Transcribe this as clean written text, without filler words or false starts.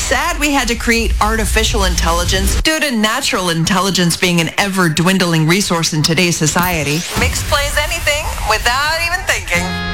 sad we had to create artificial intelligence due to natural intelligence being an ever-dwindling resource in today's society. Mix plays anything without even thinking.